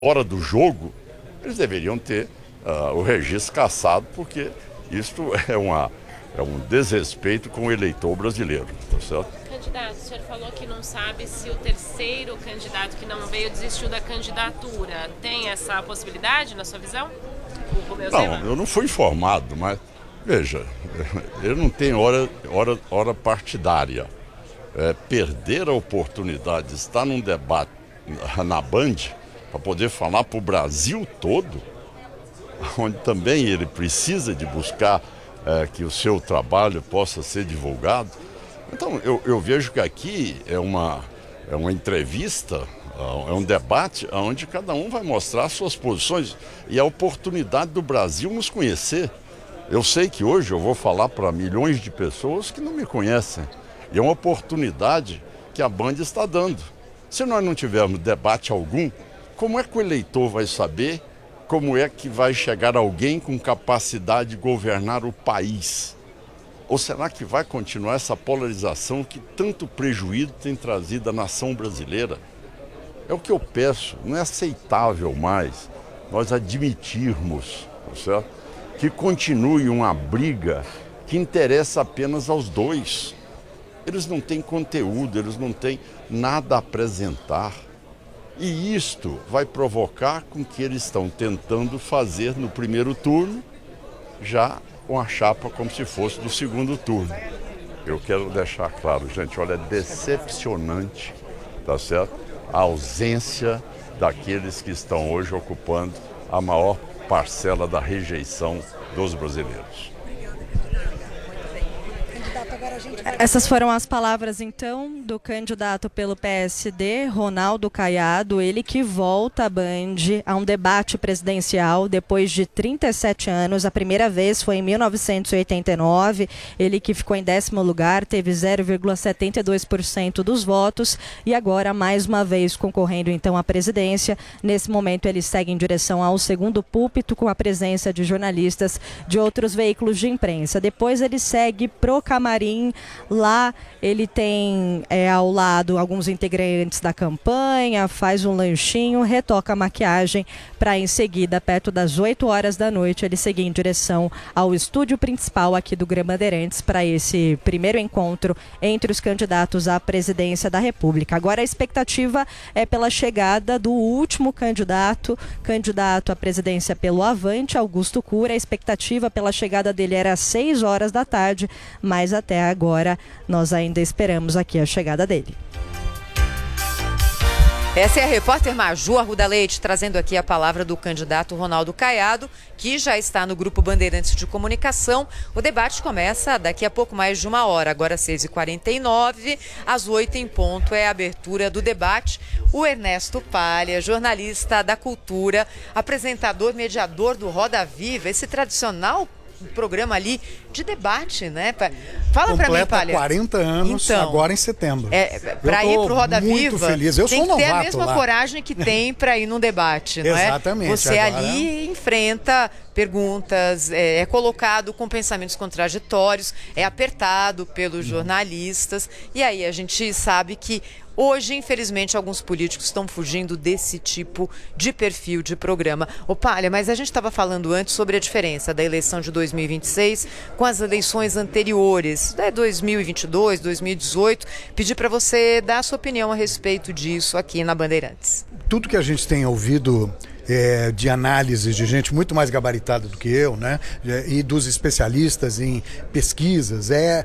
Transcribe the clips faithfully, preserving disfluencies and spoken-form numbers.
hora do jogo, eles deveriam ter uh, o registro cassado, porque isto é, uma, é um desrespeito com o eleitor brasileiro, tá certo? Candidato, o senhor falou que não sabe se o terceiro candidato que não veio desistiu da candidatura. Tem essa possibilidade na sua visão? O Romeu Zema? Não, eu não fui informado, mas veja, ele não tem hora, hora, hora partidária. É, perder a oportunidade de estar num debate na Band para poder falar para o Brasil todo, onde também ele precisa de buscar é, que o seu trabalho possa ser divulgado. Então eu, eu vejo que aqui é uma, é uma entrevista, é um debate onde cada um vai mostrar suas posições e a oportunidade do Brasil nos conhecer. Eu sei que hoje eu vou falar para milhões de pessoas que não me conhecem. E é uma oportunidade que a Band está dando. Se nós não tivermos debate algum, como é que o eleitor vai saber como é que vai chegar alguém com capacidade de governar o país? Ou será que vai continuar essa polarização que tanto prejuízo tem trazido à nação brasileira? É o que eu peço, não é aceitável mais nós admitirmos, certo? Que continue uma briga que interessa apenas aos dois. Eles não têm conteúdo, eles não têm nada a apresentar. E isto vai provocar com que eles estão tentando fazer no primeiro turno, já com a chapa como se fosse do segundo turno. Eu quero deixar claro, gente, olha, é decepcionante, tá certo? A ausência daqueles que estão hoje ocupando a maior parcela da rejeição dos brasileiros. Essas foram as palavras, então, do candidato pelo P S D, Ronaldo Caiado, ele que volta à Band a um debate presidencial depois de trinta e sete anos. A primeira vez foi em mil novecentos e oitenta e nove, ele que ficou em décimo lugar, teve zero vírgula setenta e dois por cento dos votos e agora, mais uma vez, concorrendo então à presidência. Nesse momento, ele segue em direção ao segundo púlpito com a presença de jornalistas de outros veículos de imprensa. Depois ele segue pro camarim. Lá ele tem é, ao lado alguns integrantes da campanha, faz um lanchinho, retoca a maquiagem para em seguida, perto das oito horas da noite, ele seguir em direção ao estúdio principal aqui do Grã Bandeirantes para esse primeiro encontro entre os candidatos à presidência da República. Agora a expectativa é pela chegada do último candidato, candidato à presidência pelo Avante, Augusto Cury. A expectativa pela chegada dele era às seis horas da tarde, mas até agora nós ainda esperamos aqui a chegada dele. Essa é a repórter Maju Arruda Leite, trazendo aqui a palavra do candidato Ronaldo Caiado, que já está no Grupo Bandeirantes de Comunicação. O debate começa daqui a pouco mais de uma hora, agora às seis e quarenta e nove, às oito em ponto é a abertura do debate. O Ernesto Palha, jornalista da cultura, apresentador, mediador do Roda Viva, esse tradicional programa ali de debate, né? Fala pra mim, Palha. quarenta anos então, agora em setembro. É, para ir pro Roda muito Viva, feliz. Eu tem sou que ter novato a mesma lá. coragem que tem para ir num debate, não é? Exatamente. Você agora... ali enfrenta perguntas, é, é colocado com pensamentos contraditórios, é apertado pelos jornalistas, e aí a gente sabe que hoje, infelizmente, alguns políticos estão fugindo desse tipo de perfil de programa. Ô Palha, mas a gente estava falando antes sobre a diferença da eleição de dois mil e vinte e seis com as eleições anteriores, né, dois mil e vinte e dois, dois mil e dezoito. Pedi para você dar a sua opinião a respeito disso aqui na Bandeirantes. Tudo que a gente tem ouvido É, de análises de gente muito mais gabaritada do que eu, né? E dos especialistas em pesquisas, é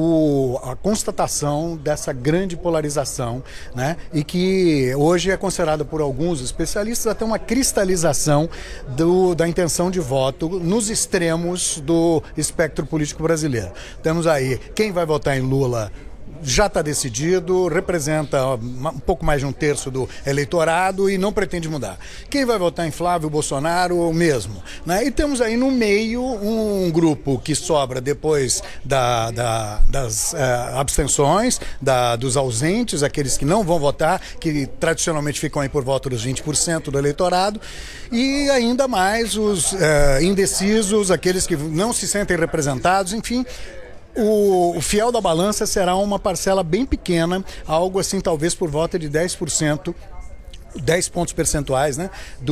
o, a constatação dessa grande polarização, né? E que hoje é considerada por alguns especialistas até uma cristalização do, da intenção de voto nos extremos do espectro político brasileiro. Temos aí quem vai votar em Lula. Já está decidido, representa um pouco mais de um terço do eleitorado e não pretende mudar. Quem vai votar em Flávio Bolsonaro, o mesmo, né? E temos aí no meio um grupo que sobra depois da, da, das uh, abstenções, da, dos ausentes, aqueles que não vão votar, que tradicionalmente ficam aí por volta dos vinte por cento do eleitorado, e ainda mais os uh, indecisos, aqueles que não se sentem representados, enfim. O, o fiel da balança será uma parcela bem pequena, algo assim talvez por volta de dez por cento dez pontos percentuais, né,